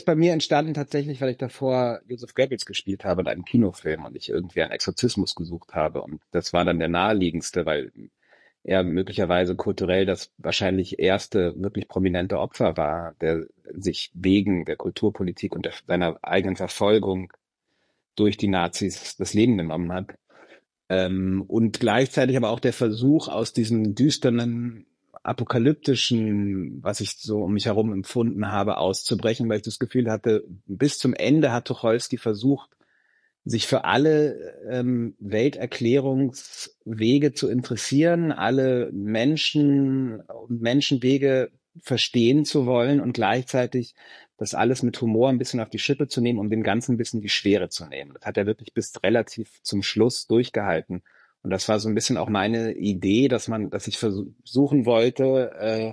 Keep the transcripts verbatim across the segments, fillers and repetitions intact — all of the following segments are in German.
bei mir entstanden tatsächlich, weil ich davor Joseph Goebbels gespielt habe in einem Kinofilm und ich irgendwie einen Exorzismus gesucht habe. Und das war dann der naheliegendste, weil er möglicherweise kulturell das wahrscheinlich erste wirklich prominente Opfer war, der sich wegen der Kulturpolitik und der, seiner eigenen Verfolgung durch die Nazis das Leben genommen hat. Ähm, und gleichzeitig aber auch der Versuch, aus diesem düsteren, apokalyptischen, was ich so um mich herum empfunden habe, auszubrechen, weil ich das Gefühl hatte, bis zum Ende hat Tucholsky versucht, sich für alle ähm, Welterklärungswege zu interessieren, alle Menschen und Menschenwege verstehen zu wollen und gleichzeitig das alles mit Humor ein bisschen auf die Schippe zu nehmen, um dem Ganzen ein bisschen die Schwere zu nehmen. Das hat er wirklich bis relativ zum Schluss durchgehalten. Und das war so ein bisschen auch meine Idee, dass man, dass ich versuchen wollte, äh,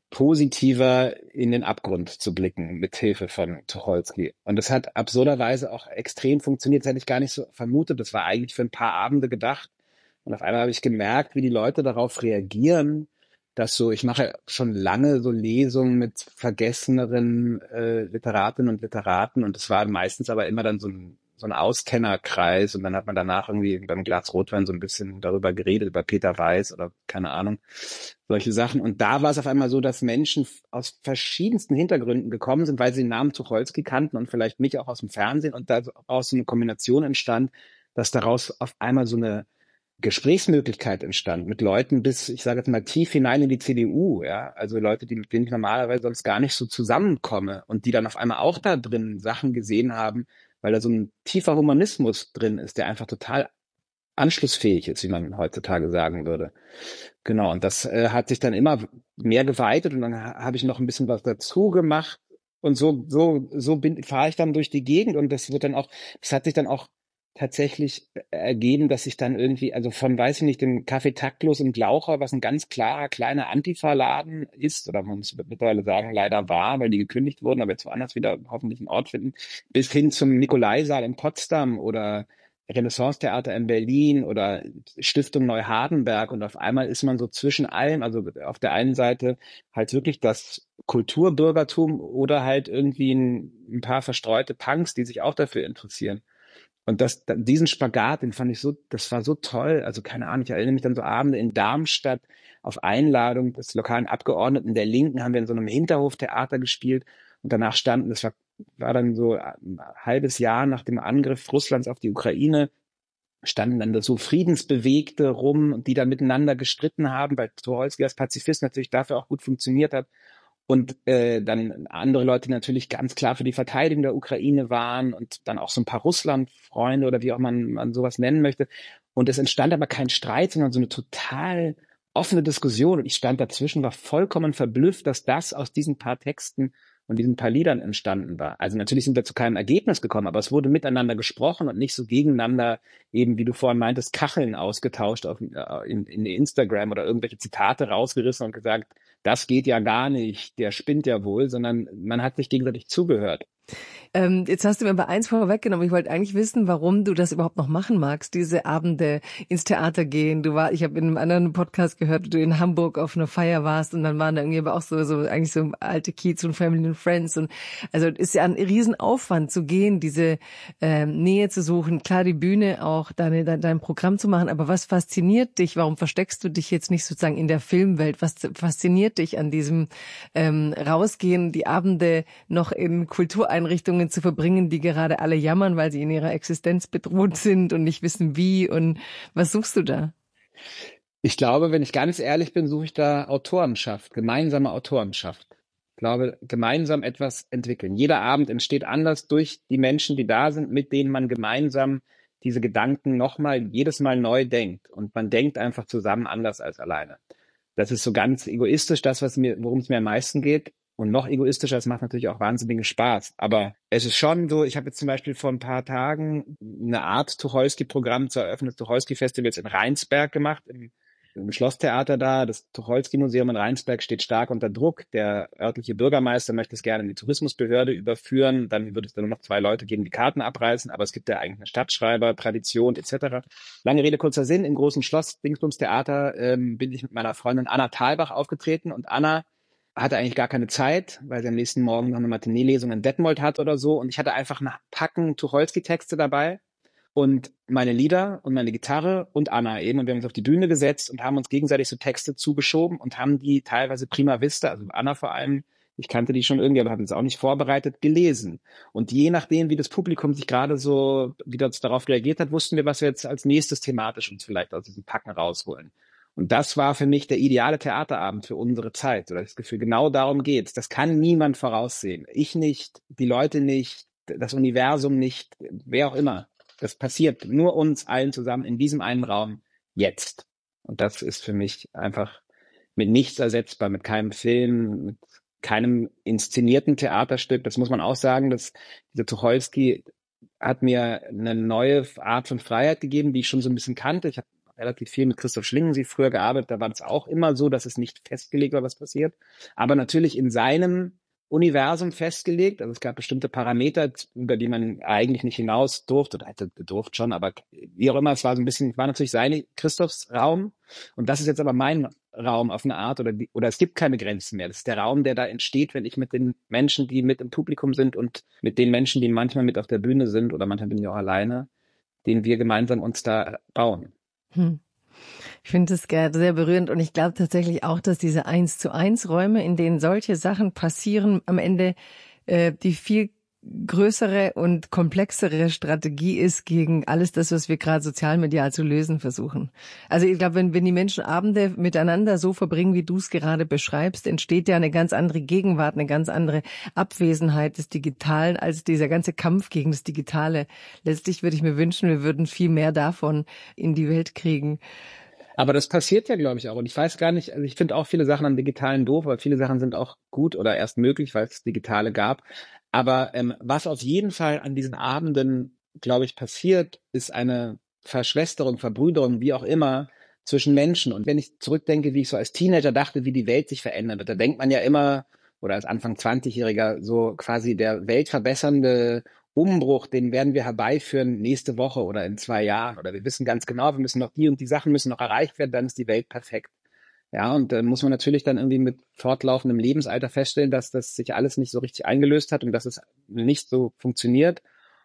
positiver in den Abgrund zu blicken mit Hilfe von Tucholsky. Und das hat absurderweise auch extrem funktioniert. Das hätte ich gar nicht so vermutet. Das war eigentlich für ein paar Abende gedacht. Und auf einmal habe ich gemerkt, wie die Leute darauf reagieren, dass so, ich mache schon lange so Lesungen mit vergesseneren äh, Literatinnen und Literaten und es war meistens aber immer dann so ein so ein Auskennerkreis und dann hat man danach irgendwie beim Glas Rotwein so ein bisschen darüber geredet, über Peter Weiß oder keine Ahnung, solche Sachen. Und da war es auf einmal so, dass Menschen aus verschiedensten Hintergründen gekommen sind, weil sie den Namen Tucholsky kannten und vielleicht mich auch aus dem Fernsehen und daraus so eine Kombination entstand, dass daraus auf einmal so eine Gesprächsmöglichkeit entstand mit Leuten bis, ich sage jetzt mal, tief hinein in die C D U, ja, also Leute, die mit denen ich normalerweise sonst gar nicht so zusammenkomme und die dann auf einmal auch da drin Sachen gesehen haben, weil da so ein tiefer Humanismus drin ist, der einfach total anschlussfähig ist, wie man heutzutage sagen würde. Genau, und das äh, hat sich dann immer mehr geweitet und dann ha- habe ich noch ein bisschen was dazu gemacht und so so so bin fahre ich dann durch die Gegend und das wird dann auch, das hat sich dann auch tatsächlich ergeben, dass ich dann irgendwie, also von, weiß ich nicht, dem Café Taktlos im Glaucher, was ein ganz klarer kleiner Antifa-Laden ist, oder man muss mittlerweile sagen, leider war, weil die gekündigt wurden, aber jetzt woanders wieder hoffentlich einen Ort finden, bis hin zum Nikolaisaal in Potsdam oder Renaissance-Theater in Berlin oder Stiftung Neuhardenberg und auf einmal ist man so zwischen allem, also auf der einen Seite halt wirklich das Kulturbürgertum oder halt irgendwie ein, ein paar verstreute Punks, die sich auch dafür interessieren. Und das, diesen Spagat, den fand ich so, das war so toll. Also keine Ahnung, ich erinnere mich dann so Abende in Darmstadt auf Einladung des lokalen Abgeordneten der Linken haben wir in so einem Hinterhoftheater gespielt und danach standen, das war, war dann so ein halbes Jahr nach dem Angriff Russlands auf die Ukraine, standen dann da so Friedensbewegte rum, die dann miteinander gestritten haben, weil Tucholsky als Pazifist natürlich dafür auch gut funktioniert hat. Und äh, dann andere Leute, die natürlich ganz klar für die Verteidigung der Ukraine waren und dann auch so ein paar Russland-Freunde oder wie auch man, man sowas nennen möchte. Und es entstand aber kein Streit, sondern so eine total offene Diskussion. Und ich stand dazwischen, war vollkommen verblüfft, dass das aus diesen paar Texten und diesen paar Liedern entstanden war. Also natürlich sind wir zu keinem Ergebnis gekommen, aber es wurde miteinander gesprochen und nicht so gegeneinander, eben wie du vorhin meintest, Kacheln ausgetauscht auf, in, in Instagram oder irgendwelche Zitate rausgerissen und gesagt, das geht ja gar nicht, der spinnt ja wohl, sondern man hat sich gegenseitig zugehört. Ähm, jetzt hast du mir aber eins vorweggenommen. Ich wollte eigentlich wissen, warum du das überhaupt noch machen magst, diese Abende ins Theater gehen. Du war, ich habe in einem anderen Podcast gehört, wie du in Hamburg auf einer Feier warst und dann waren da irgendwie aber auch so, so eigentlich so alte Kids und Family and Friends und also ist ja ein Riesenaufwand zu gehen, diese ähm, Nähe zu suchen. Klar, die Bühne auch, deine, dein, dein Programm zu machen, aber was fasziniert dich? Warum versteckst du dich jetzt nicht sozusagen in der Filmwelt? Was fasziniert dich an diesem ähm, Rausgehen, die Abende noch in Kultureinrichtungen zu verbringen, die gerade alle jammern, weil sie in ihrer Existenz bedroht sind und nicht wissen wie und was suchst du da? Ich glaube, wenn ich ganz ehrlich bin, suche ich da Autorenschaft, gemeinsame Autorenschaft. Ich glaube, gemeinsam etwas entwickeln. Jeder Abend entsteht anders durch die Menschen, die da sind, mit denen man gemeinsam diese Gedanken nochmal, jedes Mal neu denkt. Und man denkt einfach zusammen anders als alleine. Das ist so ganz egoistisch, das, was mir, worum es mir am meisten geht. Und noch egoistischer, es macht natürlich auch wahnsinnigen Spaß. Aber es ist schon so, ich habe jetzt zum Beispiel vor ein paar Tagen eine Art Tucholsky-Programm zur Eröffnung des Tucholsky-Festivals in Rheinsberg gemacht, im, im Schlosstheater da. Das Tucholsky-Museum in Rheinsberg steht stark unter Druck. Der örtliche Bürgermeister möchte es gerne in die Tourismusbehörde überführen. Dann würde es dann nur noch zwei Leute gegen die Karten abreißen. Aber es gibt ja eigentlich eine Stadtschreiber-Tradition et cetera. Lange Rede, kurzer Sinn. Im großen Schloss Dingsbums Theater ähm, bin ich mit meiner Freundin Anna Thalbach aufgetreten. Und Anna hatte eigentlich gar keine Zeit, weil sie am nächsten Morgen noch eine Matinee-Lesung in Detmold hat oder so. Und ich hatte einfach einen Packen Tucholsky-Texte dabei und meine Lieder und meine Gitarre und Anna eben. Und wir haben uns auf die Bühne gesetzt und haben uns gegenseitig so Texte zugeschoben und haben die teilweise prima vista, also Anna vor allem, ich kannte die schon irgendwie, aber habe es auch nicht vorbereitet, gelesen. Und je nachdem, wie das Publikum sich gerade so wieder darauf reagiert hat, wussten wir, was wir jetzt als nächstes thematisch uns vielleicht aus diesem Packen rausholen. Und das war für mich der ideale Theaterabend für unsere Zeit. Oder das Gefühl, genau darum geht's. Das kann niemand voraussehen. Ich nicht, die Leute nicht, das Universum nicht, wer auch immer. Das passiert nur uns allen zusammen in diesem einen Raum jetzt. Und das ist für mich einfach mit nichts ersetzbar, mit keinem Film, mit keinem inszenierten Theaterstück. Das muss man auch sagen, dass dieser Tucholsky hat mir eine neue Art von Freiheit gegeben, die ich schon so ein bisschen kannte. Ich habe relativ viel mit Christoph Schlingensief früher gearbeitet. Da war das auch immer so, dass es nicht festgelegt war, was passiert. Aber natürlich in seinem Universum festgelegt. Also es gab bestimmte Parameter, über die man eigentlich nicht hinaus durfte, oder hätte gedurft schon, aber wie auch immer, es war so ein bisschen, war natürlich seine Christophs Raum. Und das ist jetzt aber mein Raum auf eine Art, oder die, oder es gibt keine Grenzen mehr. Das ist der Raum, der da entsteht, wenn ich mit den Menschen, die mit im Publikum sind und mit den Menschen, die manchmal mit auf der Bühne sind, oder manchmal bin ich auch alleine, den wir gemeinsam uns da bauen. Hm. Ich finde es sehr berührend und ich glaube tatsächlich auch, dass diese eins zu eins Räume, in denen solche Sachen passieren, am Ende äh, die viel größere und komplexere Strategie ist gegen alles das, was wir gerade sozialmedial zu lösen versuchen. Also ich glaube, wenn, wenn die Menschen Abende miteinander so verbringen, wie du es gerade beschreibst, entsteht ja eine ganz andere Gegenwart, eine ganz andere Abwesenheit des Digitalen als dieser ganze Kampf gegen das Digitale. Letztlich würde ich mir wünschen, wir würden viel mehr davon in die Welt kriegen. Aber das passiert ja, glaube ich, auch. Und ich weiß gar nicht, also ich finde auch viele Sachen am Digitalen doof, aber viele Sachen sind auch gut oder erst möglich, weil es Digitale gab. Aber ähm, was auf jeden Fall an diesen Abenden, glaube ich, passiert, ist eine Verschwesterung, Verbrüderung, wie auch immer, zwischen Menschen. Und wenn ich zurückdenke, wie ich so als Teenager dachte, wie die Welt sich verändern wird, da denkt man ja immer, oder als Anfang zwanzigjähriger, so quasi der weltverbessernde Umbruch, den werden wir herbeiführen nächste Woche oder in zwei Jahren. Oder wir wissen ganz genau, wir müssen noch die und die Sachen müssen noch erreicht werden, dann ist die Welt perfekt. Ja, und dann muss man natürlich dann irgendwie mit fortlaufendem Lebensalter feststellen, dass das sich alles nicht so richtig eingelöst hat und dass es nicht so funktioniert.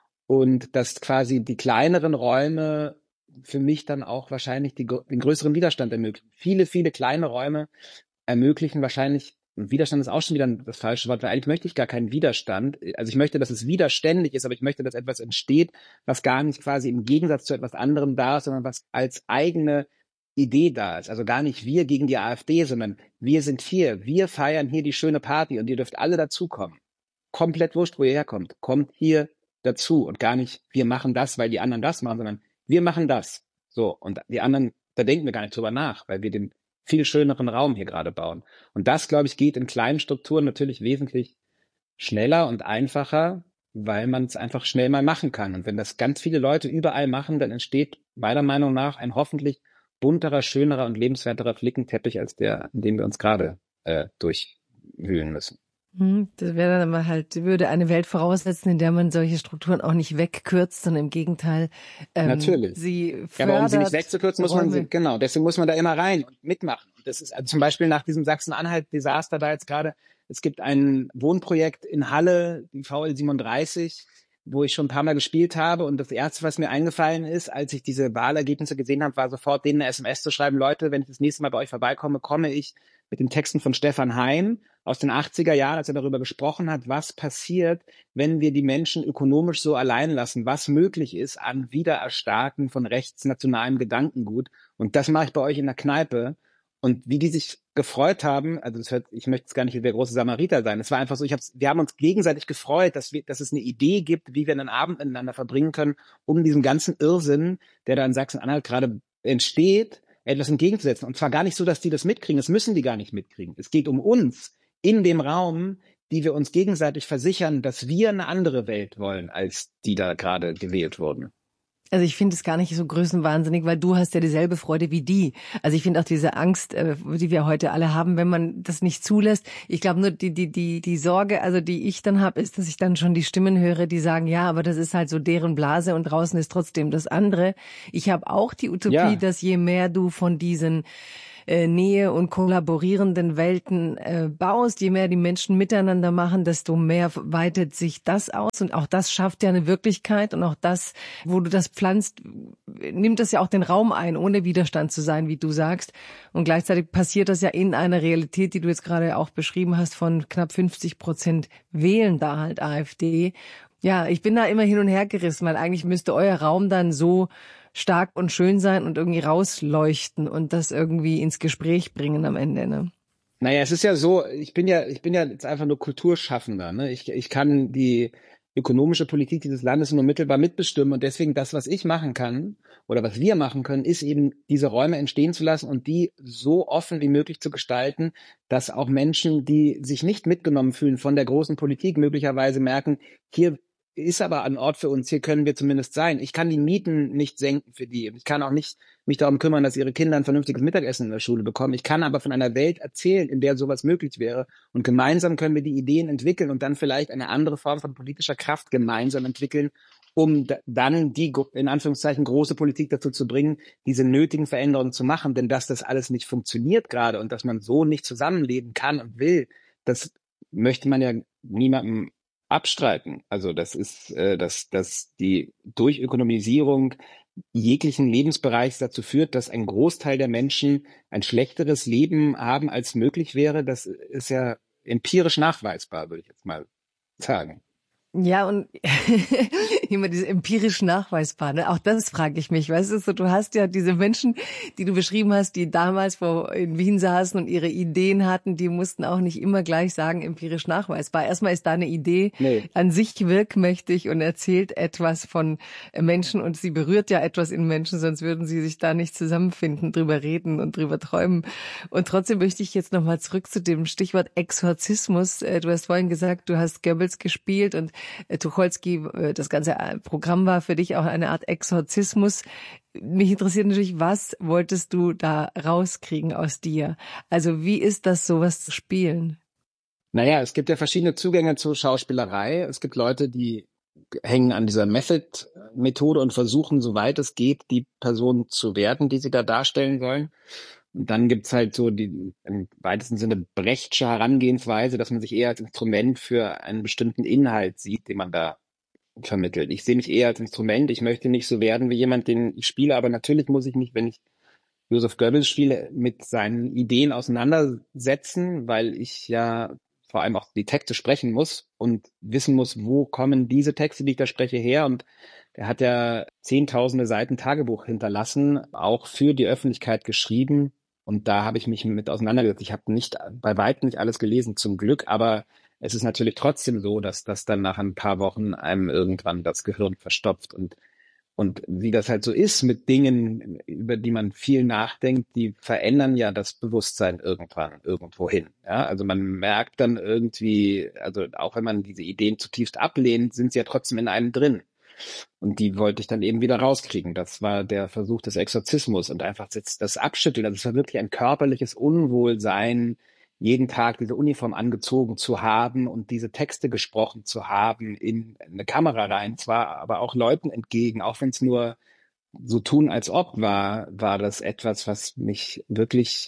Und dass quasi die kleineren Räume für mich dann auch wahrscheinlich die, den größeren Widerstand ermöglichen. Viele, viele kleine Räume ermöglichen wahrscheinlich, und Widerstand ist auch schon wieder das falsche Wort, weil eigentlich möchte ich gar keinen Widerstand. Also ich möchte, dass es widerständig ist, aber ich möchte, dass etwas entsteht, was gar nicht quasi im Gegensatz zu etwas anderem da ist, sondern was als eigene Idee da ist. Also gar nicht wir gegen die AfD, sondern wir sind hier. Wir feiern hier die schöne Party und ihr dürft alle dazukommen. Komplett wurscht, wo ihr herkommt. Kommt hier dazu und gar nicht, wir machen das, weil die anderen das machen, sondern wir machen das. So, und die anderen, da denken wir gar nicht drüber nach, weil wir den viel schöneren Raum hier gerade bauen. Und das, glaube ich, geht in kleinen Strukturen natürlich wesentlich schneller und einfacher, weil man es einfach schnell mal machen kann. Und wenn das ganz viele Leute überall machen, dann entsteht meiner Meinung nach ein hoffentlich bunterer, schönerer und lebenswerterer Flickenteppich als der, in dem wir uns gerade äh, durchwühlen müssen. Das wäre dann aber halt, würde eine Welt voraussetzen, in der man solche Strukturen auch nicht wegkürzt, sondern im Gegenteil ähm, Natürlich. sie fördert. Ja, aber um sie nicht wegzukürzen, muss man sie, genau, deswegen muss man da immer rein und mitmachen. Das ist also zum Beispiel nach diesem Sachsen-Anhalt-Desaster da jetzt gerade, es gibt ein Wohnprojekt in Halle, die V L siebenunddreißig, wo ich schon ein paar Mal gespielt habe und das Erste, was mir eingefallen ist, als ich diese Wahlergebnisse gesehen habe, war sofort denen eine S M S zu schreiben, Leute, wenn ich das nächste Mal bei euch vorbeikomme, komme ich mit den Texten von Stefan Heym aus den achtziger Jahren, als er darüber gesprochen hat, was passiert, wenn wir die Menschen ökonomisch so allein lassen, was möglich ist an Wiedererstarken von rechtsnationalem Gedankengut. Und das mache ich bei euch in der Kneipe. Und wie die sich gefreut haben, also das hört, ich möchte jetzt gar nicht wie der große Samariter sein. Es war einfach so, ich hab's, wir haben uns gegenseitig gefreut, dass wir, dass es eine Idee gibt, wie wir einen Abend miteinander verbringen können, um diesem ganzen Irrsinn, der da in Sachsen-Anhalt gerade entsteht, etwas entgegenzusetzen. Und zwar gar nicht so, dass die das mitkriegen. Das müssen die gar nicht mitkriegen. Es geht um uns in dem Raum, die wir uns gegenseitig versichern, dass wir eine andere Welt wollen, als die da gerade gewählt wurden. Also ich finde es gar nicht so größenwahnsinnig, weil du hast ja dieselbe Freude wie die. Also ich finde auch diese Angst, äh, die wir heute alle haben, wenn man das nicht zulässt. Ich glaube nur die die die die Sorge, also die ich dann habe, ist, dass ich dann schon die Stimmen höre, die sagen, ja, aber das ist halt so deren Blase und draußen ist trotzdem das andere. Ich habe auch die Utopie, ja, dass je mehr du von diesen äh, Nähe und kollaborierenden Welten äh, baust, je mehr die Menschen miteinander machen, desto mehr weitet sich das aus. Und auch das schafft ja eine Wirklichkeit. Und auch das, wo du das pflanzt, nimmt das ja auch den Raum ein, ohne Widerstand zu sein, wie du sagst. Und gleichzeitig passiert das ja in einer Realität, die du jetzt gerade auch beschrieben hast, von knapp fünfzig Prozent wählen da halt AfD. Ja, ich bin da immer hin und her gerissen, weil eigentlich müsste euer Raum dann so stark und schön sein und irgendwie rausleuchten und das irgendwie ins Gespräch bringen am Ende, ne? Naja, es ist ja so, ich bin ja, ich bin ja jetzt einfach nur Kulturschaffender, ne? Ich, ich kann die ökonomische Politik dieses Landes nur mittelbar mitbestimmen und deswegen das, was ich machen kann oder was wir machen können, ist eben diese Räume entstehen zu lassen und die so offen wie möglich zu gestalten, dass auch Menschen, die sich nicht mitgenommen fühlen von der großen Politik, möglicherweise merken, hier ist aber ein Ort für uns, hier können wir zumindest sein. Ich kann die Mieten nicht senken für die. Ich kann auch nicht mich darum kümmern, dass ihre Kinder ein vernünftiges Mittagessen in der Schule bekommen. Ich kann aber von einer Welt erzählen, in der sowas möglich wäre. Und gemeinsam können wir die Ideen entwickeln und dann vielleicht eine andere Form von politischer Kraft gemeinsam entwickeln, um dann die, in Anführungszeichen, große Politik dazu zu bringen, diese nötigen Veränderungen zu machen. Denn dass das alles nicht funktioniert gerade und dass man so nicht zusammenleben kann und will, das möchte man ja niemandem abstreiten. Also das ist, äh, dass, dass die Durchökonomisierung jeglichen Lebensbereichs dazu führt, dass ein Großteil der Menschen ein schlechteres Leben haben, als möglich wäre. Das ist ja empirisch nachweisbar, würde ich jetzt mal sagen. Ja, und immer diese empirisch nachweisbar, ne? Auch das frage ich mich. Weißt du, so, du hast ja diese Menschen, die du beschrieben hast, die damals vor in Wien saßen und ihre Ideen hatten, die mussten auch nicht immer gleich sagen, empirisch nachweisbar. Erstmal ist deine Idee nee. an sich wirkmächtig und erzählt etwas von Menschen und sie berührt ja etwas in Menschen, sonst würden sie sich da nicht zusammenfinden, drüber reden und drüber träumen. Und trotzdem möchte ich jetzt nochmal zurück zu dem Stichwort Exorzismus. Du hast vorhin gesagt, du hast Goebbels gespielt und Tucholsky, das ganze Programm war für dich auch eine Art Exorzismus. Mich interessiert natürlich, was wolltest du da rauskriegen aus dir? Also wie ist das, sowas zu spielen? Naja, es gibt ja verschiedene Zugänge zur Schauspielerei. Es gibt Leute, die hängen an dieser Method-Methode und versuchen, soweit es geht, die Person zu werden, die sie da darstellen sollen. Und dann gibt's halt so die im weitesten Sinne Brechtsche Herangehensweise, dass man sich eher als Instrument für einen bestimmten Inhalt sieht, den man da vermittelt. Ich sehe mich eher als Instrument. Ich möchte nicht so werden wie jemand, den ich spiele, aber natürlich muss ich mich, wenn ich Joseph Goebbels spiele, mit seinen Ideen auseinandersetzen, weil ich ja vor allem auch die Texte sprechen muss und wissen muss, wo kommen diese Texte, die ich da spreche, her. Und er hat ja zehntausende Seiten Tagebuch hinterlassen, auch für die Öffentlichkeit geschrieben. Und da habe ich mich mit auseinandergesetzt. Ich habe nicht bei weitem nicht alles gelesen, zum Glück, aber es ist natürlich trotzdem so, dass das dann nach ein paar Wochen einem irgendwann das Gehirn verstopft. Und und wie das halt so ist mit Dingen, über die man viel nachdenkt, die verändern ja das Bewusstsein irgendwann irgendwo hin. Ja, also man merkt dann irgendwie, also auch wenn man diese Ideen zutiefst ablehnt, sind sie ja trotzdem in einem drin. Und die wollte ich dann eben wieder rauskriegen. Das war der Versuch des Exorzismus und einfach das, das Abschütteln. Also es war wirklich ein körperliches Unwohlsein, jeden Tag diese Uniform angezogen zu haben und diese Texte gesprochen zu haben in eine Kamera rein, zwar aber auch Leuten entgegen, auch wenn es nur so tun als ob war, war das etwas, was mich wirklich,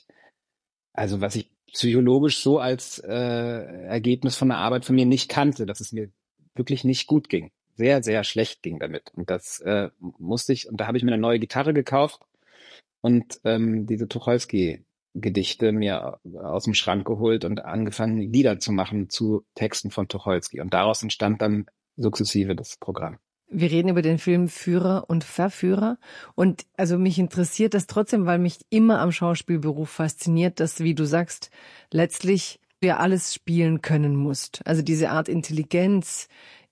also was ich psychologisch so als äh, Ergebnis von der Arbeit von mir nicht kannte, dass es mir wirklich nicht gut ging. Sehr, sehr schlecht ging damit. Und das äh, musste ich, und da habe ich mir eine neue Gitarre gekauft und ähm, diese Tucholsky Gedichte mir aus dem Schrank geholt und angefangen, Lieder zu machen zu Texten von Tucholsky. Und daraus entstand dann sukzessive das Programm. Wir reden über den Film Führer und Verführer. Und also mich interessiert das trotzdem, weil mich immer am Schauspielberuf fasziniert, dass, wie du sagst, letztlich du ja alles spielen können musst. Also diese Art Intelligenz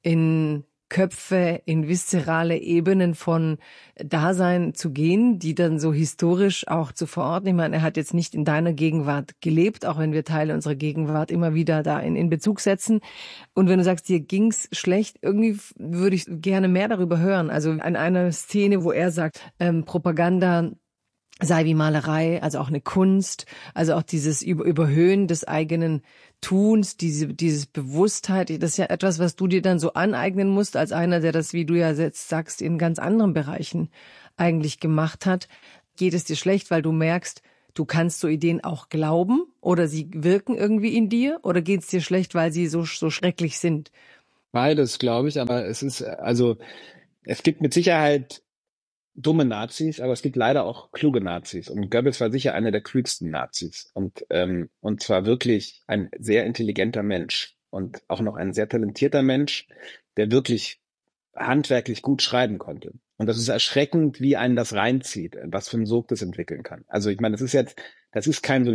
in Köpfe, in viszerale Ebenen von Dasein zu gehen, die dann so historisch auch zu verorten. Ich meine, er hat jetzt nicht in deiner Gegenwart gelebt, auch wenn wir Teile unserer Gegenwart immer wieder da in, in Bezug setzen. Und wenn du sagst, dir ging's schlecht, irgendwie würde ich gerne mehr darüber hören. Also an einer Szene, wo er sagt, ähm, Propaganda sei wie Malerei, also auch eine Kunst, also auch dieses Überhöhen des eigenen Tuns, diese dieses Bewusstheit, das ist ja etwas, was du dir dann so aneignen musst, als einer, der das, wie du ja jetzt sagst, in ganz anderen Bereichen eigentlich gemacht hat. Geht es dir schlecht, weil du merkst, du kannst so Ideen auch glauben oder sie wirken irgendwie in dir oder geht's dir schlecht, weil sie so, so schrecklich sind? Beides, glaube ich, aber es ist, also, es gibt mit Sicherheit dumme Nazis, aber es gibt leider auch kluge Nazis. Und Goebbels war sicher einer der klügsten Nazis. Und, ähm, und zwar wirklich ein sehr intelligenter Mensch und auch noch ein sehr talentierter Mensch, der wirklich handwerklich gut schreiben konnte. Und das ist erschreckend, wie einen das reinzieht, was für einen Sog das entwickeln kann. Also ich meine, das ist jetzt, das ist kein so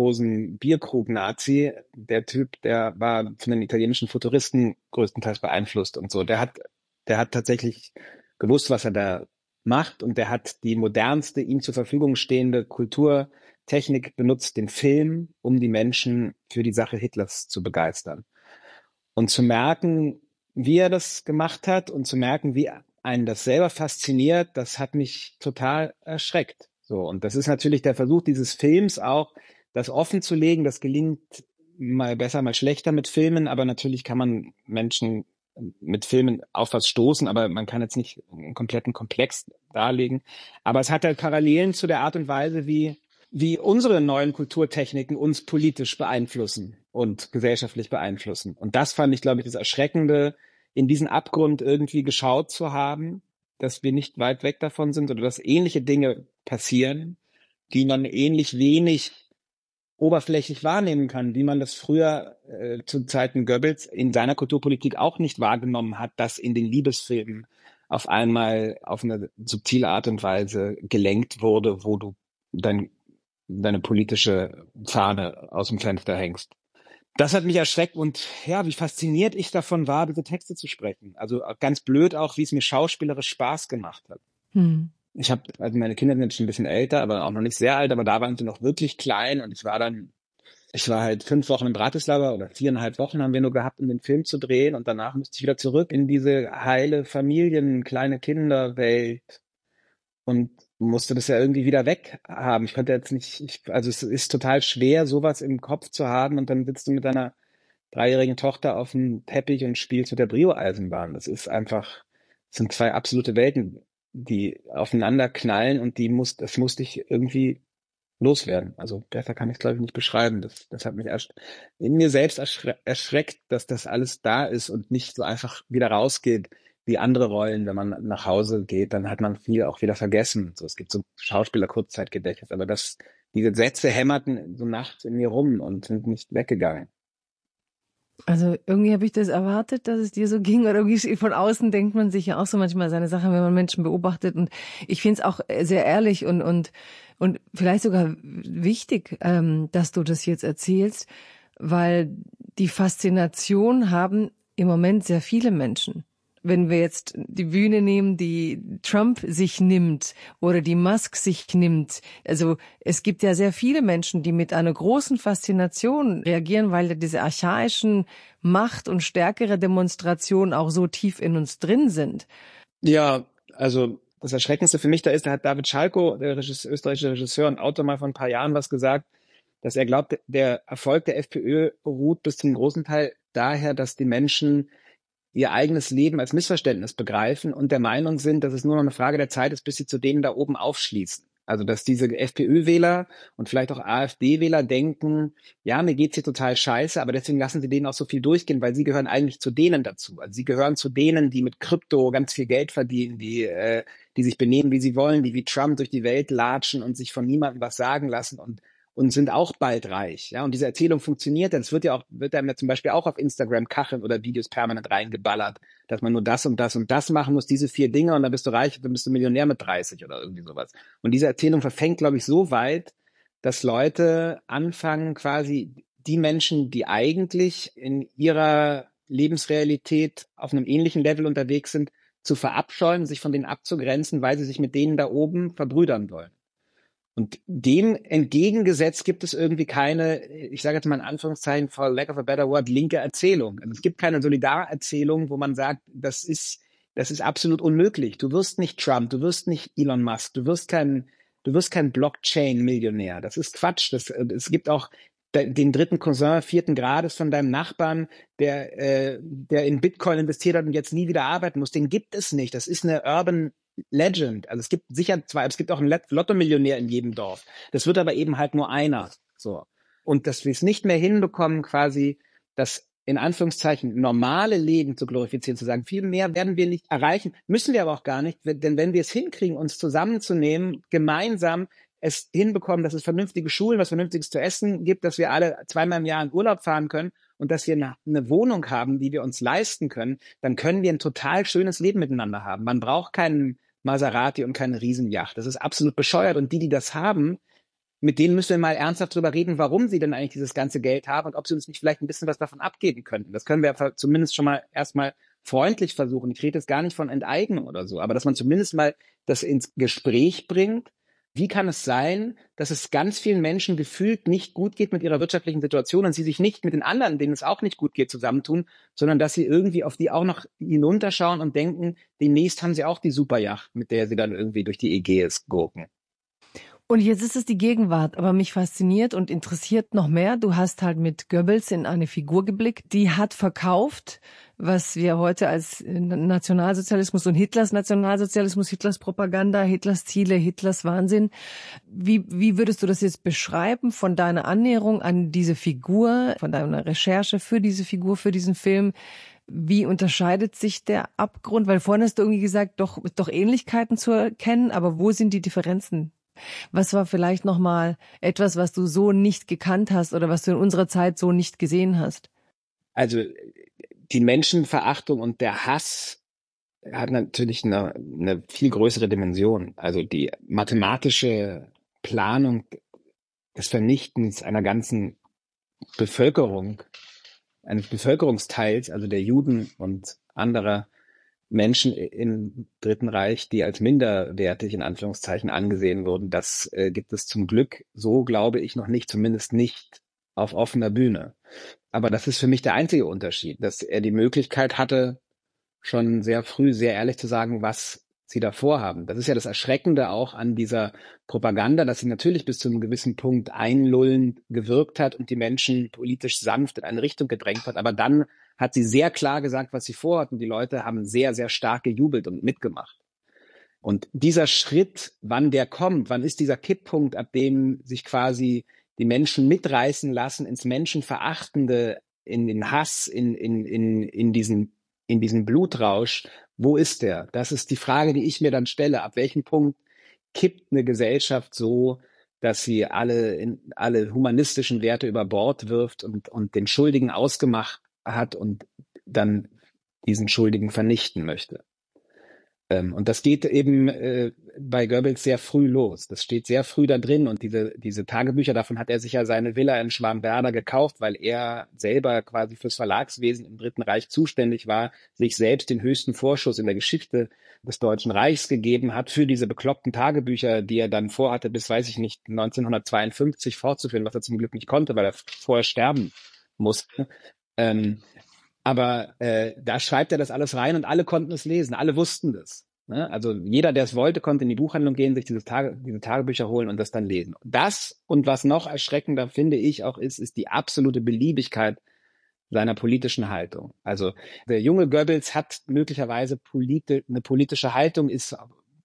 Lederhosen-Bierkrug-Nazi. Der Typ, der war von den italienischen Futuristen größtenteils beeinflusst und so. Der hat, der hat tatsächlich gewusst, was er da macht, und der hat die modernste ihm zur Verfügung stehende Kulturtechnik benutzt, den Film, um die Menschen für die Sache Hitlers zu begeistern. Und zu merken, wie er das gemacht hat und zu merken, wie einen das selber fasziniert, das hat mich total erschreckt. So, und das ist natürlich der Versuch dieses Films auch, das offen zu legen. Das gelingt mal besser, mal schlechter mit Filmen, aber natürlich kann man Menschen mit Filmen auf was stoßen, aber man kann jetzt nicht einen kompletten Komplex darlegen. Aber es hat halt Parallelen zu der Art und Weise, wie wie unsere neuen Kulturtechniken uns politisch beeinflussen und gesellschaftlich beeinflussen. Und das fand ich, glaube ich, das Erschreckende, in diesen Abgrund irgendwie geschaut zu haben, dass wir nicht weit weg davon sind oder dass ähnliche Dinge passieren, die man ähnlich wenig oberflächlich wahrnehmen kann, wie man das früher äh, zu Zeiten Goebbels in seiner Kulturpolitik auch nicht wahrgenommen hat, dass in den Liebesfilmen auf einmal auf eine subtile Art und Weise gelenkt wurde, wo du dein deine politische Fahne aus dem Fenster hängst. Das hat mich erschreckt und ja, wie fasziniert ich davon war, diese Texte zu sprechen. Also ganz blöd auch, wie es mir schauspielerisch Spaß gemacht hat. Hm. Ich habe, also meine Kinder sind jetzt schon ein bisschen älter, aber auch noch nicht sehr alt, aber da waren sie noch wirklich klein und ich war dann, ich war halt fünf Wochen in Bratislava oder viereinhalb Wochen haben wir nur gehabt, um den Film zu drehen, und danach musste ich wieder zurück in diese heile Familien-, kleine Kinderwelt und musste das ja irgendwie wieder weg haben. Ich konnte jetzt nicht, ich, also es ist total schwer, sowas im Kopf zu haben, und dann sitzt du mit deiner dreijährigen Tochter auf dem Teppich und spielst mit der Brio-Eisenbahn. Das ist einfach, das sind zwei absolute Welten, die aufeinander knallen, und die muss, das musste ich irgendwie loswerden. Also besser kann ich es, glaube ich, nicht beschreiben. Das, das hat mich erst in mir selbst erschre- erschreckt, dass das alles da ist und nicht so einfach wieder rausgeht wie andere Rollen. Wenn man nach Hause geht, dann hat man viel auch wieder vergessen. So, es gibt so Schauspieler-Kurzzeitgedächtnis, aber das, diese Sätze hämmerten so nachts in mir rum und sind nicht weggegangen. Also irgendwie habe ich das erwartet, dass es dir so ging, oder irgendwie von außen denkt man sich ja auch so manchmal seine Sachen, wenn man Menschen beobachtet, und ich finde es auch sehr ehrlich und und und vielleicht sogar wichtig, ähm, dass du das jetzt erzählst, weil die Faszination haben im Moment sehr viele Menschen. Wenn wir jetzt die Bühne nehmen, die Trump sich nimmt oder die Musk sich nimmt, also es gibt ja sehr viele Menschen, die mit einer großen Faszination reagieren, weil diese archaischen Macht- und stärkere Demonstrationen auch so tief in uns drin sind. Ja, also das Erschreckendste für mich da ist, da hat David Schalko, der Regisseur, österreichische Regisseur und Autor, mal vor ein paar Jahren was gesagt, dass er glaubt, der Erfolg der FPÖ beruht bis zum großen Teil daher, dass die Menschen ihr eigenes Leben als Missverständnis begreifen und der Meinung sind, dass es nur noch eine Frage der Zeit ist, bis sie zu denen da oben aufschließen. Also dass diese FPÖ-Wähler und vielleicht auch AfD-Wähler denken, ja, mir geht's hier total scheiße, aber deswegen lassen sie denen auch so viel durchgehen, weil sie gehören eigentlich zu denen dazu. Also sie gehören zu denen, die mit Krypto ganz viel Geld verdienen, die äh, die sich benehmen, wie sie wollen, die wie Trump durch die Welt latschen und sich von niemandem was sagen lassen und und sind auch bald reich. Ja, und diese Erzählung funktioniert, denn es wird ja auch, wird einem ja zum Beispiel auch auf Instagram Kacheln oder Videos permanent reingeballert, dass man nur das und das und das machen muss, diese vier Dinge, und dann bist du reich, dann bist du Millionär mit dreißig oder irgendwie sowas. Und diese Erzählung verfängt, glaube ich, so weit, dass Leute anfangen, quasi die Menschen, die eigentlich in ihrer Lebensrealität auf einem ähnlichen Level unterwegs sind, zu verabscheuen, sich von denen abzugrenzen, weil sie sich mit denen da oben verbrüdern wollen. Und dem entgegengesetzt gibt es irgendwie keine, ich sage jetzt mal in Anführungszeichen, for lack of a better word, linke Erzählung. Also es gibt keine Solidarerzählung, wo man sagt, das ist, das ist absolut unmöglich. Du wirst nicht Trump, du wirst nicht Elon Musk, du wirst kein, du wirst kein Blockchain-Millionär. Das ist Quatsch. Das, es gibt auch den dritten Cousin vierten Grades von deinem Nachbarn, der, äh, der in Bitcoin investiert hat und jetzt nie wieder arbeiten muss. Den gibt es nicht. Das ist eine Urban Legend. Also es gibt sicher zwei, es gibt auch einen Lotto-Millionär in jedem Dorf. Das wird aber eben halt nur einer. So. Und dass wir es nicht mehr hinbekommen, quasi das in Anführungszeichen normale Leben zu glorifizieren, zu sagen, viel mehr werden wir nicht erreichen, müssen wir aber auch gar nicht, denn wenn wir es hinkriegen, uns zusammenzunehmen, gemeinsam es hinbekommen, dass es vernünftige Schulen, was Vernünftiges zu essen gibt, dass wir alle zweimal im Jahr in Urlaub fahren können und dass wir eine, eine Wohnung haben, die wir uns leisten können, dann können wir ein total schönes Leben miteinander haben. Man braucht keinen Maserati und keine Riesenjacht. Das ist absolut bescheuert. Und die, die das haben, mit denen müssen wir mal ernsthaft drüber reden, warum sie denn eigentlich dieses ganze Geld haben und ob sie uns nicht vielleicht ein bisschen was davon abgeben könnten. Das können wir zumindest schon mal erstmal freundlich versuchen. Ich rede jetzt gar nicht von Enteignung oder so, aber dass man zumindest mal das ins Gespräch bringt. Wie kann es sein, dass es ganz vielen Menschen gefühlt nicht gut geht mit ihrer wirtschaftlichen Situation und sie sich nicht mit den anderen, denen es auch nicht gut geht, zusammentun, sondern dass sie irgendwie auf die auch noch hinunterschauen und denken, demnächst haben sie auch die Superjacht, mit der sie dann irgendwie durch die Ägäis gurken. Und jetzt ist es die Gegenwart, aber mich fasziniert und interessiert noch mehr. Du hast halt mit Goebbels in eine Figur geblickt, die hat verkauft, was wir heute als Nationalsozialismus und Hitlers Nationalsozialismus, Hitlers Propaganda, Hitlers Ziele, Hitlers Wahnsinn. Wie, wie würdest du das jetzt beschreiben von deiner Annäherung an diese Figur, von deiner Recherche für diese Figur, für diesen Film? Wie unterscheidet sich der Abgrund? Weil vorhin hast du irgendwie gesagt, doch, doch Ähnlichkeiten zu erkennen, aber wo sind die Differenzen? Was war vielleicht nochmal etwas, was du so nicht gekannt hast oder was du in unserer Zeit so nicht gesehen hast? Also die Menschenverachtung und der Hass hat natürlich eine, eine viel größere Dimension. Also die mathematische Planung des Vernichtens einer ganzen Bevölkerung, eines Bevölkerungsteils, also der Juden und anderer Menschen im Dritten Reich, die als minderwertig in Anführungszeichen angesehen wurden, das äh, gibt es zum Glück, so glaube ich, noch nicht, zumindest nicht auf offener Bühne. Aber das ist für mich der einzige Unterschied, dass er die Möglichkeit hatte, schon sehr früh sehr ehrlich zu sagen, was sie da vorhaben. Das ist ja das Erschreckende auch an dieser Propaganda, dass sie natürlich bis zu einem gewissen Punkt einlullend gewirkt hat und die Menschen politisch sanft in eine Richtung gedrängt hat, aber dann hat sie sehr klar gesagt, was sie vorhat und die Leute haben sehr, sehr stark gejubelt und mitgemacht. Und dieser Schritt, wann der kommt, wann ist dieser Kipppunkt, ab dem sich quasi die Menschen mitreißen lassen ins Menschenverachtende, in den Hass, in, in, in, in diesen, in diesen Blutrausch, wo ist der? Das ist die Frage, die ich mir dann stelle. Ab welchem Punkt kippt eine Gesellschaft so, dass sie alle, in, alle humanistischen Werte über Bord wirft und, und den Schuldigen ausgemacht hat und dann diesen Schuldigen vernichten möchte. Ähm, und das geht eben äh, bei Goebbels sehr früh los. Das steht sehr früh da drin und diese, diese Tagebücher, davon hat er sich ja seine Villa in Schwarmwerder gekauft, weil er selber quasi fürs Verlagswesen im Dritten Reich zuständig war, sich selbst den höchsten Vorschuss in der Geschichte des Deutschen Reichs gegeben hat für diese bekloppten Tagebücher, die er dann vorhatte, bis, weiß ich nicht, neunzehnhundertzweiundfünfzig fortzuführen, was er zum Glück nicht konnte, weil er vorher sterben musste. Ähm, aber äh, da schreibt er das alles rein und alle konnten es lesen, alle wussten das. Ne? Also jeder, der es wollte, konnte in die Buchhandlung gehen, sich diese, Tage, diese Tagebücher holen und das dann lesen. Das und was noch erschreckender, finde ich, auch ist, ist die absolute Beliebigkeit seiner politischen Haltung. Also der junge Goebbels hat möglicherweise politi- eine politische Haltung, ist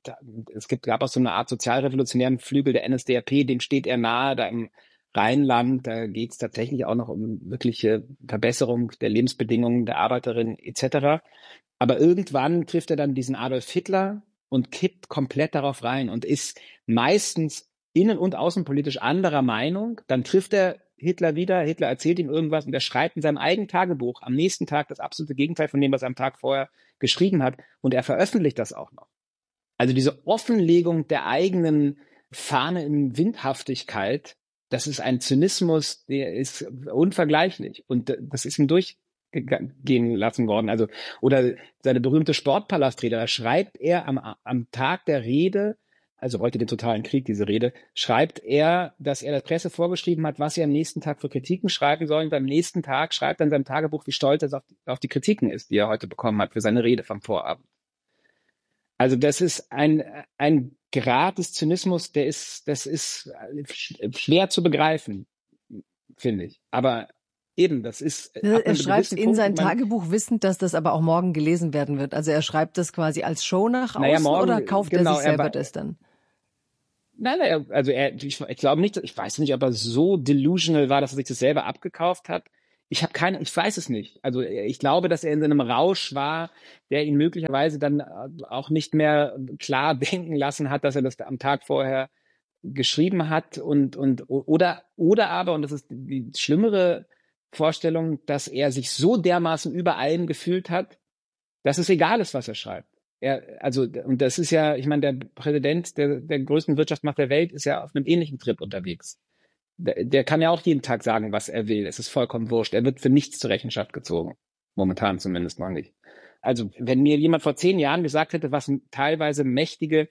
es gibt, gab auch so eine Art sozialrevolutionären Flügel der N S D A P, den steht er nahe, da im Rheinland, da geht es tatsächlich auch noch um wirkliche Verbesserung der Lebensbedingungen der Arbeiterinnen et cetera. Aber irgendwann trifft er dann diesen Adolf Hitler und kippt komplett darauf rein und ist meistens innen- und außenpolitisch anderer Meinung. Dann trifft er Hitler wieder, Hitler erzählt ihm irgendwas und er schreibt in seinem eigenen Tagebuch am nächsten Tag das absolute Gegenteil von dem, was er am Tag vorher geschrieben hat und er veröffentlicht das auch noch. Also diese Offenlegung der eigenen Fahne in Windhaftigkeit, das ist ein Zynismus, der ist unvergleichlich. Und das ist ihm durchgehen lassen worden. Also, oder seine berühmte Sportpalastrede, da schreibt er am, am Tag der Rede, also heute den totalen Krieg, diese Rede, schreibt er, dass er der Presse vorgeschrieben hat, was sie am nächsten Tag für Kritiken schreiben sollen. Und am nächsten Tag schreibt er in seinem Tagebuch, wie stolz er auf die, auf die Kritiken ist, die er heute bekommen hat für seine Rede vom Vorabend. Also das ist ein, ein Grad des Zynismus, der ist, das ist schwer zu begreifen, finde ich. Aber Eben, das ist ab Er einem schreibt gewissen in Punkt, sein man, Tagebuch wissend, dass das aber auch morgen gelesen werden wird. Also er schreibt das quasi als Show nach naja, außen oder morgen, kauft er sich genau, er selber war, das dann? nein, nein, er- also er, ich, ich glaube nicht, ich weiß nicht, ob er so delusional war, dass er sich das selber abgekauft hat. Ich habe keine, ich weiß es nicht. Also ich glaube, dass er in so einem Rausch war, der ihn möglicherweise dann äh, auch nicht mehr klar denken lassen hat, dass er das am Tag vorher geschrieben hat und und oder oder aber, und das ist die schlimmere Vorstellung, dass er sich so dermaßen über allem gefühlt hat, dass es egal ist, was er schreibt. Er, also, und das ist ja, ich meine, der Präsident der, der größten Wirtschaftsmacht der Welt ist ja auf einem ähnlichen Trip unterwegs. Der, der kann ja auch jeden Tag sagen, was er will. Es ist vollkommen wurscht. Er wird für nichts zur Rechenschaft gezogen. Momentan zumindest noch nicht. Also, wenn mir jemand vor zehn Jahren gesagt hätte, was teilweise mächtige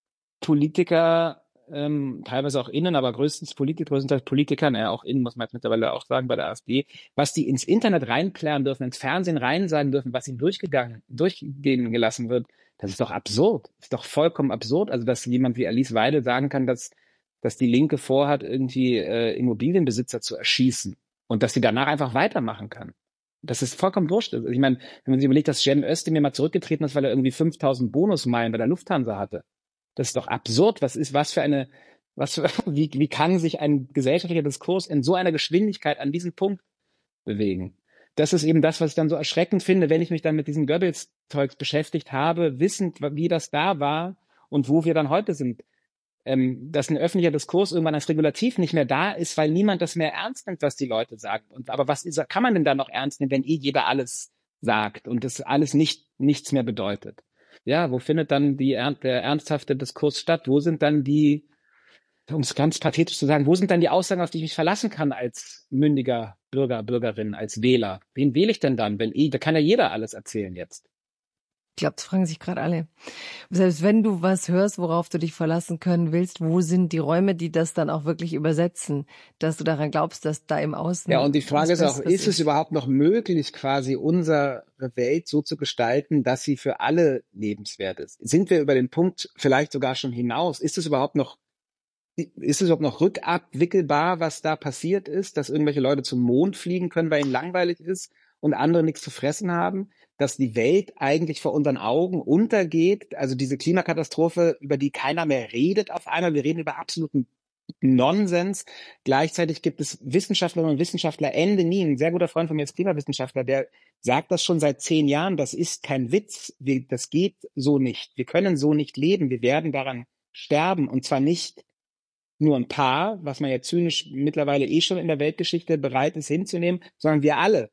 Politiker, ähm, teilweise auch innen, aber größtenteils Politiker, größtenteils Politiker, naja, auch innen muss man jetzt mittlerweile auch sagen bei der AfD, was die ins Internet reinplären dürfen, ins Fernsehen rein sagen dürfen, was ihnen durchgegangen, durchgehen gelassen wird, das ist doch absurd. Das ist doch vollkommen absurd. Also, dass jemand wie Alice Weidel sagen kann, dass, dass die Linke vorhat, irgendwie äh, Immobilienbesitzer zu erschießen und dass sie danach einfach weitermachen kann. Das ist vollkommen wurscht. Also, ich meine, wenn man sich überlegt, dass Cem Özdemir mal zurückgetreten ist, weil er irgendwie fünftausend Bonusmeilen bei der Lufthansa hatte. Das ist doch absurd. Was ist, was für eine, was für, wie, wie kann sich ein gesellschaftlicher Diskurs in so einer Geschwindigkeit an diesen Punkt bewegen? Das ist eben das, was ich dann so erschreckend finde, wenn ich mich dann mit diesem Goebbels-Zeugs beschäftigt habe, wissend, wie das da war und wo wir dann heute sind. Ähm, dass ein öffentlicher Diskurs irgendwann als Regulativ nicht mehr da ist, weil niemand das mehr ernst nimmt, was die Leute sagen. Und, aber was ist, kann man denn da noch ernst nehmen, wenn eh jeder alles sagt und das alles nicht, nichts mehr bedeutet? Ja, wo findet dann die, der ernsthafte Diskurs statt? Wo sind dann die, um es ganz pathetisch zu sagen, wo sind dann die Aussagen, auf die ich mich verlassen kann als mündiger Bürger, Bürgerin, als Wähler? Wen wähle ich denn dann? Wenn eh, da kann ja jeder alles erzählen jetzt. Ich glaube, das fragen sich gerade alle. Selbst wenn du was hörst, worauf du dich verlassen können willst, wo sind die Räume, die das dann auch wirklich übersetzen, dass du daran glaubst, dass da im Außen Ja, und die Frage ist auch, ist es ist. überhaupt noch möglich, quasi unsere Welt so zu gestalten, dass sie für alle lebenswert ist? Sind wir über den Punkt vielleicht sogar schon hinaus? Ist es überhaupt noch, ist es überhaupt noch rückabwickelbar, was da passiert ist, dass irgendwelche Leute zum Mond fliegen können, weil ihnen langweilig ist und andere nichts zu fressen haben? Dass die Welt eigentlich vor unseren Augen untergeht, also diese Klimakatastrophe, über die keiner mehr redet auf einmal. Wir reden über absoluten Nonsens. Gleichzeitig gibt es Wissenschaftlerinnen und Wissenschaftler, Ende nie. Ein sehr guter Freund von mir ist Klimawissenschaftler, der sagt das schon seit zehn Jahren. Das ist kein Witz. Wir, das geht so nicht. Wir können so nicht leben. Wir werden daran sterben. Und zwar nicht nur ein paar, was man ja zynisch mittlerweile eh schon in der Weltgeschichte bereit ist hinzunehmen, sondern wir alle.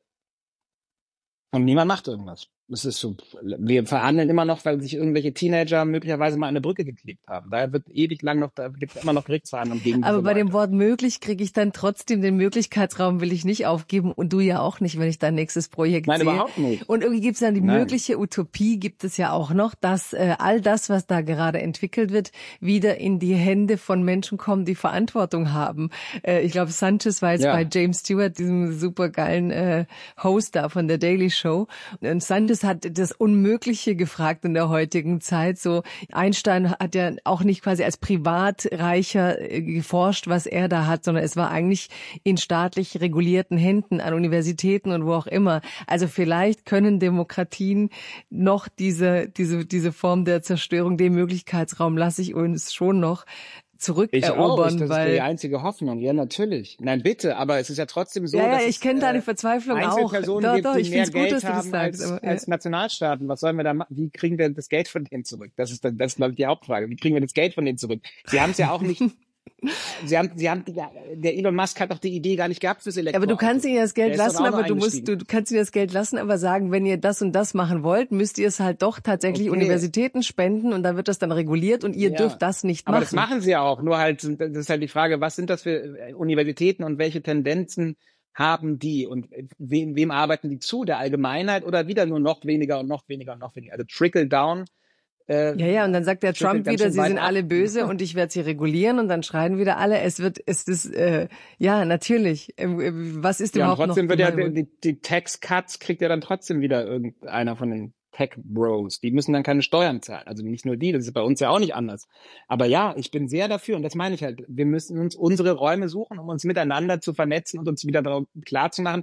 Und niemand macht irgendwas. Das ist so, wir verhandeln immer noch, weil sich irgendwelche Teenager möglicherweise mal eine Brücke geklebt haben. Daher wird ewig lang noch, da gibt es immer noch Gerichtsverhandlungen gegen diese Aber bei Leute. dem Wort möglich kriege ich dann trotzdem den Möglichkeitsraum, will ich nicht aufgeben und du ja auch nicht, wenn ich dein nächstes Projekt Nein, sehe. Nein, überhaupt nicht. Und irgendwie gibt es dann die Nein. mögliche Utopie, gibt es ja auch noch, dass äh, all das, was da gerade entwickelt wird, wieder in die Hände von Menschen kommt, die Verantwortung haben. Äh, ich glaube, Sanchez war jetzt Ja. bei James Stewart, diesem supergeilen äh, Host da von der Daily Show. Und Sanchez hat das Unmögliche gefragt in der heutigen Zeit. So Einstein hat ja auch nicht quasi als Privatreicher geforscht, was er da hat, sondern es war eigentlich in staatlich regulierten Händen an Universitäten und wo auch immer. Also vielleicht können Demokratien noch diese diese diese Form der Zerstörung, den Möglichkeitsraum lasse ich uns schon noch zurückerobern, ich auch, ich, das weil ist die einzige Hoffnung. Ja, natürlich. Nein, bitte, aber es ist ja trotzdem so, ja, ja, dass ich es kenne deine äh, Verzweiflung auch. Einzelpersonen Doch, gibt, doch, die ich mehr find's gut, Geld dass du das haben sagst, als, aber, ja. als Nationalstaaten. Was sollen wir da machen? Wie kriegen wir das Geld von denen zurück? Das ist, das ist glaube ich, die Hauptfrage. Wie kriegen wir das Geld von denen zurück? Sie haben es ja auch nicht... Sie haben, Sie haben, der Elon Musk hat doch die Idee gar nicht gehabt fürs Elektroauto. Aber du kannst ihnen das Geld Der ist doch lassen, auch noch aber du musst, eingestiegen. du kannst ihnen das Geld lassen, aber sagen, wenn ihr das und das machen wollt, müsst ihr es halt doch tatsächlich Okay. Universitäten spenden und dann wird das dann reguliert und ihr Ja. dürft das nicht Aber machen. das machen sie ja auch. Nur halt, das ist halt die Frage, was sind das für Universitäten und welche Tendenzen haben die und wem, wem arbeiten die zu? Der Allgemeinheit oder wieder nur noch weniger und noch weniger und noch weniger? Also Trickle Down. Äh, Ja, ja, und dann sagt der Trump ganz wieder, schön sie weit sind ab. alle böse und ich werde sie regulieren und dann schreien wieder alle, es wird, es ist, äh, ja, natürlich, äh, was ist Ja, und überhaupt trotzdem noch wird ja gemein? die, die Tax-Cuts kriegt ja dann trotzdem wieder irgendeiner von den Tech-Bros. Die müssen dann keine Steuern zahlen. Also nicht nur die, das ist bei uns ja auch nicht anders. Aber ja, ich bin sehr dafür und das meine ich halt. Wir müssen uns unsere Räume suchen, um uns miteinander zu vernetzen und uns wieder klar zu machen,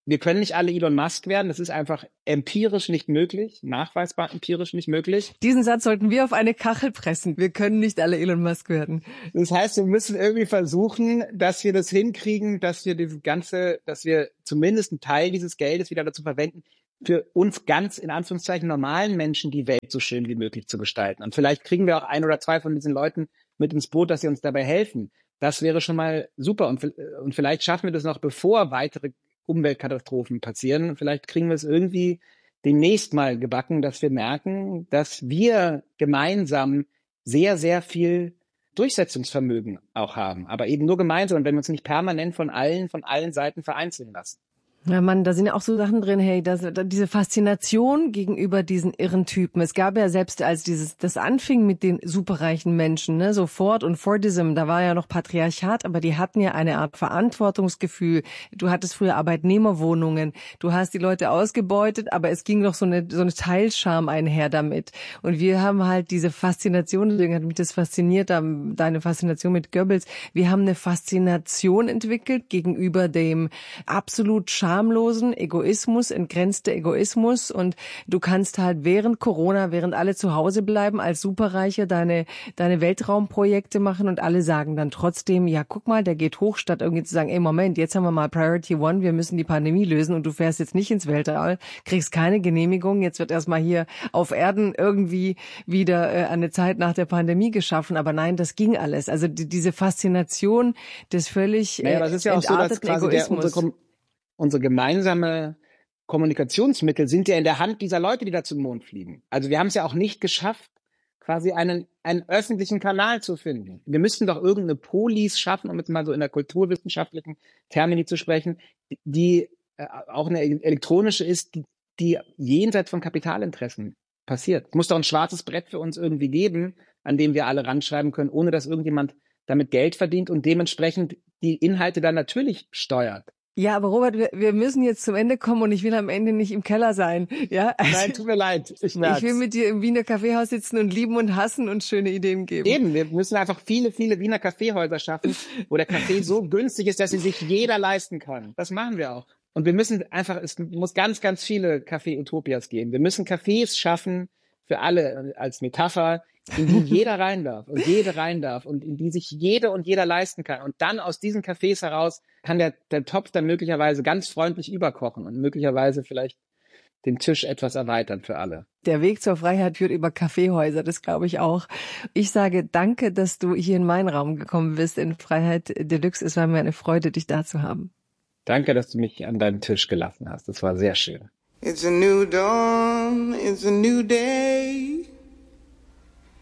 Wir können nicht alle Elon Musk werden. Das ist einfach empirisch nicht möglich, nachweisbar empirisch nicht möglich. Diesen Satz sollten wir auf eine Kachel pressen. Wir können nicht alle Elon Musk werden. Das heißt, wir müssen irgendwie versuchen, dass wir das hinkriegen, dass wir dieses ganze, dass wir zumindest einen Teil dieses Geldes wieder dazu verwenden, für uns ganz, in Anführungszeichen, normalen Menschen die Welt so schön wie möglich zu gestalten. Und vielleicht kriegen wir auch ein oder zwei von diesen Leuten mit ins Boot, dass sie uns dabei helfen. Das wäre schon mal super. Und, und vielleicht schaffen wir das noch, bevor weitere Umweltkatastrophen passieren. Vielleicht kriegen wir es irgendwie demnächst mal gebacken, dass wir merken, dass wir gemeinsam sehr, sehr viel Durchsetzungsvermögen auch haben. Aber eben nur gemeinsam und wenn wir uns nicht permanent von allen, von allen Seiten vereinzeln lassen. Ja, Mann, da sind ja auch so Sachen drin, hey, das, diese Faszination gegenüber diesen irren Typen. Es gab ja selbst, als dieses das anfing mit den superreichen Menschen, ne, so Ford und Fordism, da war ja noch Patriarchat, aber die hatten ja eine Art Verantwortungsgefühl. Du hattest früher Arbeitnehmerwohnungen, du hast die Leute ausgebeutet, aber es ging doch so eine so eine Teilscham einher damit. Und wir haben halt diese Faszination, deswegen hat mich das fasziniert, deine Faszination mit Goebbels. Wir haben eine Faszination entwickelt gegenüber dem absolut schamlosen Egoismus, entgrenzte Egoismus und du kannst halt während Corona, während alle zu Hause bleiben, als Superreiche deine deine Weltraumprojekte machen und alle sagen dann trotzdem, ja guck mal, der geht hoch, statt irgendwie zu sagen, ey Moment, jetzt haben wir mal Priority One, wir müssen die Pandemie lösen und du fährst jetzt nicht ins Weltall, kriegst keine Genehmigung, jetzt wird erstmal hier auf Erden irgendwie wieder äh, eine Zeit nach der Pandemie geschaffen, aber nein, das ging alles. Also die, diese Faszination des völlig äh, naja, das ist ja auch so, dass quasi der, unsere, unsere gemeinsame Kommunikationsmittel sind ja in der Hand dieser Leute, die da zum Mond fliegen. Also wir haben es ja auch nicht geschafft, quasi einen, einen öffentlichen Kanal zu finden. Wir müssten doch irgendeine Polis schaffen, um jetzt mal so in der kulturwissenschaftlichen Termini zu sprechen, die äh, auch eine elektronische ist, die, die jenseits von Kapitalinteressen passiert. Es muss doch ein schwarzes Brett für uns irgendwie geben, an dem wir alle ranschreiben können, ohne dass irgendjemand damit Geld verdient und dementsprechend die Inhalte dann natürlich steuert. Ja, aber Robert, wir, wir müssen jetzt zum Ende kommen und ich will am Ende nicht im Keller sein. Ja? Also, nein, tut mir leid. Ich, merk's. Ich will mit dir im Wiener Kaffeehaus sitzen und lieben und hassen und schöne Ideen geben. Eben, wir müssen einfach viele, viele Wiener Kaffeehäuser schaffen, wo der Kaffee so günstig ist, dass sie sich jeder leisten kann. Das machen wir auch. Und wir müssen einfach, es muss ganz, ganz viele Kaffee-Utopias geben. Wir müssen Cafés schaffen für alle als Metapher, in die jeder rein darf und jede rein darf und in die sich jede und jeder leisten kann. Und dann aus diesen Cafés heraus kann der, der Topf dann möglicherweise ganz freundlich überkochen und möglicherweise vielleicht den Tisch etwas erweitern für alle. Der Weg zur Freiheit führt über Kaffeehäuser, das glaube ich auch. Ich sage danke, dass du hier in meinen Raum gekommen bist, in Freiheit Deluxe. Es war mir eine Freude, dich da zu haben. Danke, dass du mich an deinen Tisch gelassen hast. Das war sehr schön. It's a new dawn, it's a new day.